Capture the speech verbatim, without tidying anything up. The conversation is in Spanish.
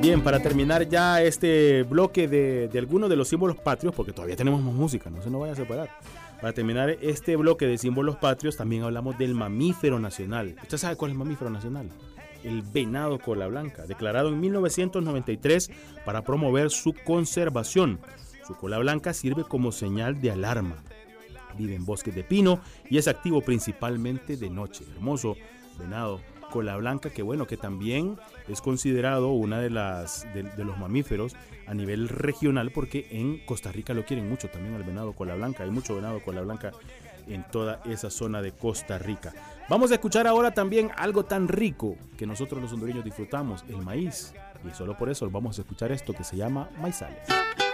Bien, para terminar ya este bloque de, de algunos de los símbolos patrios, porque todavía tenemos más música, no se nos vaya a separar. Para terminar este bloque de símbolos patrios, también hablamos del mamífero nacional. ¿Usted sabe cuál es el mamífero nacional? El venado cola blanca, declarado en mil novecientos noventa y tres para promover su conservación. Su cola blanca sirve como señal de alarma. Vive en bosques de pino y es activo principalmente de noche. Hermoso venado cola blanca, que bueno, que también es considerado una de las de, de los mamíferos a nivel regional, porque en Costa Rica lo quieren mucho también al venado cola blanca. Hay mucho venado cola blanca en toda esa zona de Costa Rica. Vamos a escuchar ahora también algo tan rico que nosotros los hondureños disfrutamos, el maíz, y solo por eso vamos a escuchar esto que se llama maizales.